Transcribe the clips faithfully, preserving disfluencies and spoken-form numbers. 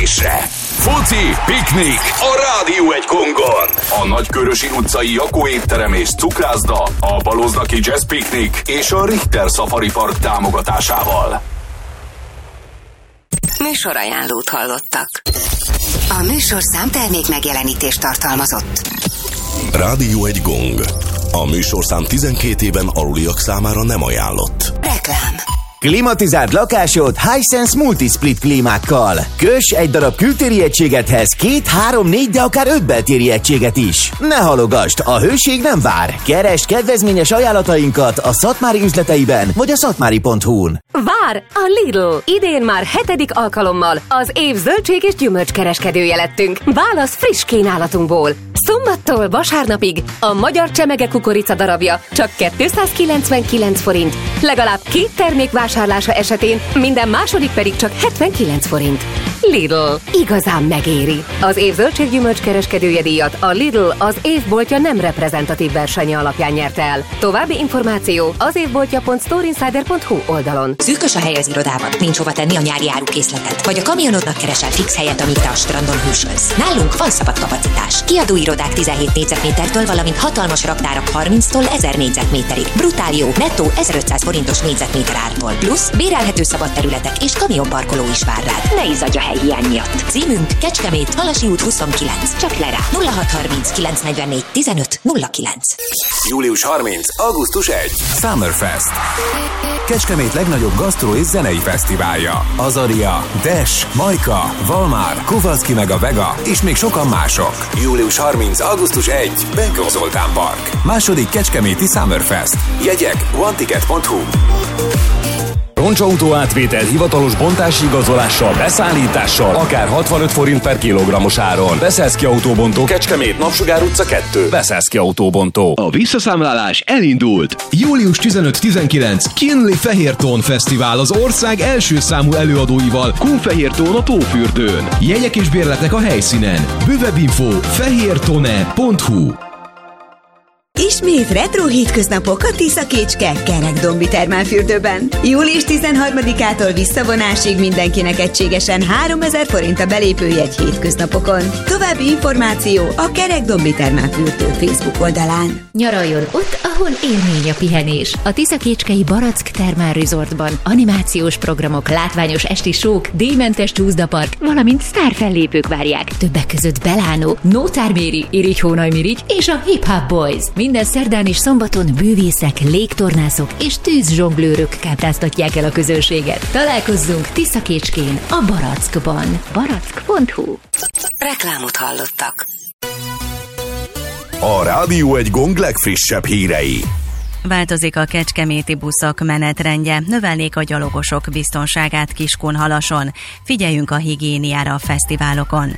edzésre. Foci, piknik a Rádió egy Gongon. A Nagykörösi utcai Jakó étterem és cukrászda, a Baloznaki Jazz Piknik és a Richter Safari Park támogatásával. Műsorajánlót hallottak. A műsorszám termék megjelenítést tartalmazott. Rádió egy Gong. A műsorszám tizenkét éven aluliak számára nem ajánlott. Reklám. Klimatizált lakásod Hisense Multisplit klímákkal. Köss egy darab kültéri egységethez két, három, négy, de akár öt beltéri egységet is. Ne halogasd, a hőség nem vár. Keresd kedvezményes ajánlatainkat a Szatmári üzleteiben vagy a szatmári pont hu-n. Vár a Lidl! Idén már hetedik alkalommal az év zöldség és gyümölcs kereskedője lettünk. Válasz friss kínálatunkból. Szombattól vasárnapig a magyar csemege kukorica darabja csak kétszázkilencvenkilenc forint. Legalább két termék vásárlása esetén minden második pedig csak hetvenkilenc forint. Lidl. Igazán megéri. Az év zöldséggyümölcs kereskedője díjat a Lidl az évboltja nem reprezentatív versenye alapján nyerte el. További információ az évboltja pont storeinsider pont hu oldalon. Szűkös a hely az irodában, nincs hova tenni a nyári árukészletet, vagy a kamionodnak keresel fix helyet, amit te a strandon hűsölsz. Nálunk van szabad kapacitás. Kiadó irodák tizenhét négyzetmétertől, valamint hatalmas raktárak harminctól ezer négyzetméterig. Brutál jó, nettó ezerötszáz forintos négyzetméter ártól. Plusz bérelhető szabad területek és kamionparkoló is vár rád. Ne izzadj a helyhiány miatt. Címünk Kecskemét, Halasi út huszonkilenc. Csak le rá. nulla hat harminc kilenc negyvennégy tizenöt nulla kilenc. július harmincadika. augusztus elsejé. Summerfest. Kecskemét legnagyobb gasztró és zenei fesztiválja. Azaria, Dash, Majka, Valmár, Kovalszki meg a Vega és még sokan mások. július harmincadika. augusztus elsejé. Benkó Zoltán Park. Második Kecskeméti Summerfest. Jegyek one ticket pont hu. Roncsautó átvétel hivatalos bontási igazolással, beszállítással, akár hatvanöt forint per kilogrammos áron. Beszeszki Autóbontó, Kecskemét, Napsugár utca kettő. Beszeszki Autóbontó. A visszaszámlálás elindult. július tizenöt-tizenkilenc Kinley Fehértón Fesztivál az ország első számú előadóival Kunfehértón a Tófürdőn. Jegyek és bérletek a helyszínen. Bővebb info fehértone pont hu. Ismét retro hétköznapok a Tisza-Kécske Kerekdombi termálfürdőben. július tizenharmadikától visszavonásig mindenkinek egységesen háromezer forint a belépőjegy hétköznapokon. További információ a Kerekdombi termálfürdő Facebook oldalán. Nyaraljon ott, ahol élmény a pihenés. A Tisza-Kécskei Barack Termál Resortban animációs programok, látványos esti sók, díjmentes csúszdapark, valamint sztárfellépők várják. Többek között Belánó, Nótár Méri, Irigy Hónaj Mirigy és a Hip Hop Boys. Minden szerdán és szombaton bűvészek, légtornászok és tűzzsonglőrök kápráztatják el a közönséget. Találkozzunk Tisza-Kécskén, a Barackban. barack pont hu. Reklámot hallottak. A Rádió egy Gong legfrissebb hírei. Változik a kecskeméti buszok menetrendje, növelnék a gyalogosok biztonságát Kiskunhalason. Figyeljünk a higiéniára a fesztiválokon.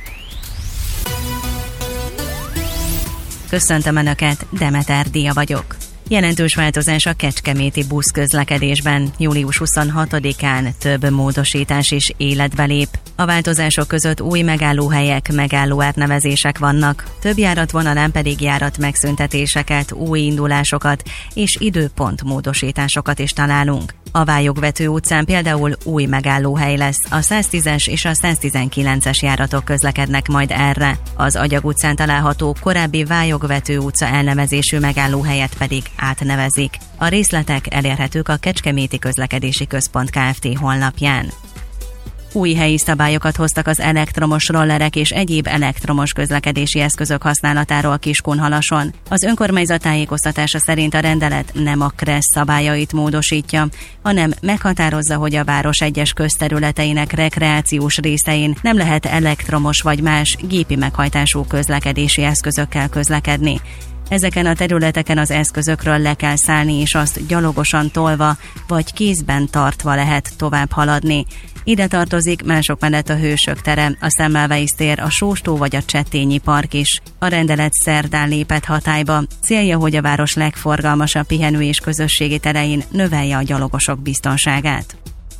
Köszöntöm Önöket, Demeter Dia vagyok. Jelentős változás a kecskeméti buszközlekedésben. július huszonhatodikán több módosítás is életbe lép. A változások között új megállóhelyek, megálló átnevezések vannak, több járatvonalán pedig járat megszüntetéseket, új indulásokat és időpont módosításokat is találunk. A Vályogvető utcán például új megállóhely lesz, a száztízes és a száztizenkilences járatok közlekednek majd erre. Az Agyag utcán található korábbi Vályogvető utca elnevezésű megállóhelyet pedig átnevezik. A részletek elérhetők a Kecskeméti Közlekedési Központ Kft. Honlapján. Új helyi szabályokat hoztak az elektromos rollerek és egyéb elektromos közlekedési eszközök használatáról Kiskunhalason. Az önkormányzat tájékoztatása szerint a rendelet nem a KRESZ szabályait módosítja, hanem meghatározza, hogy a város egyes közterületeinek rekreációs részein nem lehet elektromos vagy más gépi meghajtású közlekedési eszközökkel közlekedni. Ezeken a területeken az eszközökről le kell szállni, és azt gyalogosan tolva vagy kézben tartva lehet tovább haladni. Ide tartozik mások mellett a Hősök tere, a Semmelweis tér, a Sóstó vagy a Csettényi park is. A rendelet szerdán lépett hatályba. Célja, hogy a város legforgalmasabb pihenő és közösségi terein növelje a gyalogosok biztonságát.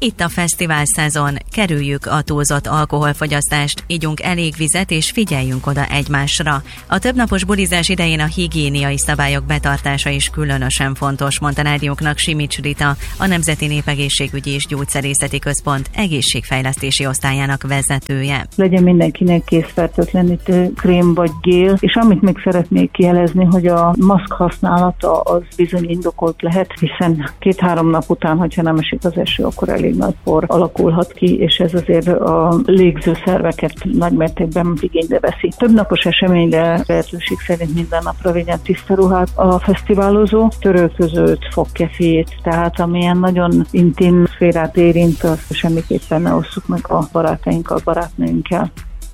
Itt a fesztivál szezon, kerüljük a túlzott alkoholfogyasztást, ígyunk elég vizet és figyeljünk oda egymásra. A többnapos bulizás idején a higiéniai szabályok betartása is különösen fontos, mondta rádióknak Simics Rita, a Nemzeti Népegészségügyi és Gyógyszerészeti Központ egészségfejlesztési osztályának vezetője. Legyen mindenkinek készfertőtlenítő krém vagy gél, és amit még szeretnék kijelezni, hogy a maszk használata az bizony indokolt lehet, hiszen két-három nap után, hogyha nem esik az eső, akkor elég nagy por alakulhat ki, és ez azért a légzőszerveket nagymértékben igénybe veszi. Több napos eseményre lehetőség szerint minden napra vigyen tiszta ruhát a fesztiválozó, törölközőt, fogkefét, tehát amilyen nagyon intim szférát érint, azt semmiképpen ne osszuk meg a barátainkkal, barátnőinkkel.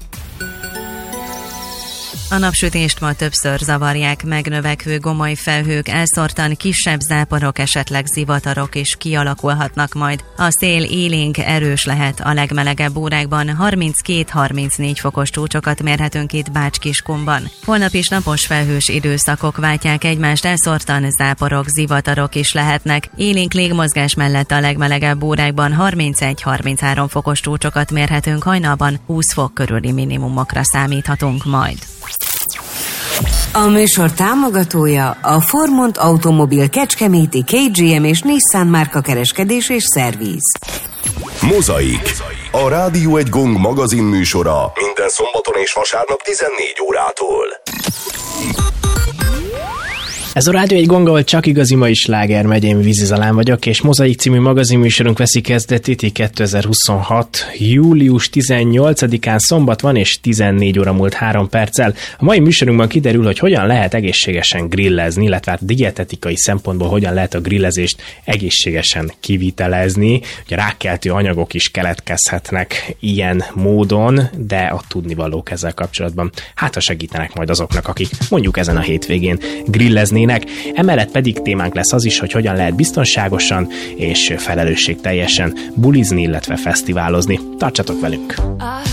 A napsütést ma többször zavarják megnövekvő gomoly felhők, elszórtan kisebb záporok, esetleg zivatarok is kialakulhatnak majd. A szél élénk, erős lehet, a legmelegebb órákban harminckét-harmincnégy fokos csúcsokat mérhetünk itt Bács-Kiskunban. Holnap is napos felhős időszakok váltják egymást, elszórtan záporok, zivatarok is lehetnek. Élénk légmozgás mellett a legmelegebb órákban harmincegy-harminchárom fokos csúcsokat mérhetünk, hajnalban húsz fok körüli minimumokra számíthatunk majd. A műsor támogatója a Formont Automobil Kecskeméti ká gé em és Nissan márka kereskedés és szerviz. Mozaik. A Rádió egy Gong magazin műsora minden szombaton és vasárnap tizennégy órától. Ez a Rádió egy Gong, ahol csak igazi mai sláger megy, én Vízi Zalán vagyok, és Mozaik című magazinműsorunk veszi kezdetét kétezer-huszonhat. július tizennyolcadikán szombat van, és tizennégy óra múlt három perccel. A mai műsorunkban kiderül, hogy hogyan lehet egészségesen grillezni, illetve hát dietetikai szempontból hogyan lehet a grillezést egészségesen kivitelezni. Ugye rákkeltő anyagok is keletkezhetnek ilyen módon, de a tudnivalók ezzel kapcsolatban hát ha segítenek majd azoknak, akik mondjuk ezen a hétvégén grillezni. Emellett pedig témánk lesz az is, hogy hogyan lehet biztonságosan és felelősségteljesen bulizni, illetve fesztiválozni. Tartsatok velünk!